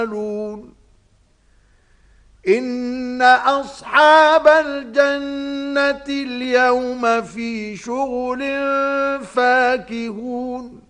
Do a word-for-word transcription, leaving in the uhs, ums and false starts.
يعملون إن أصحاب الجنة اليوم في شغل فاكهون